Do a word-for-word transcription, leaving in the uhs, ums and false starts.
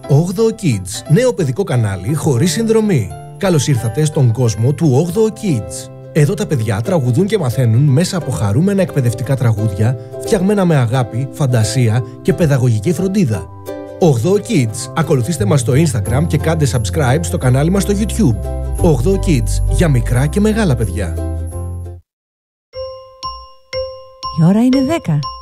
όγδοο Kids, νέο παιδικό κανάλι χωρίς συνδρομή. Καλώς ήρθατε στον κόσμο του όγδοο Kids. Εδώ τα παιδιά τραγουδούν και μαθαίνουν μέσα από χαρούμενα εκπαιδευτικά τραγούδια, φτιαγμένα με αγάπη, φαντασία και παιδαγωγική φροντίδα. όγδοο Kids. Ακολουθήστε μας στο Instagram και κάντε subscribe στο κανάλι μας στο YouTube. όγδοο Kids, για μικρά και μεγάλα παιδιά. Η ώρα είναι δέκα.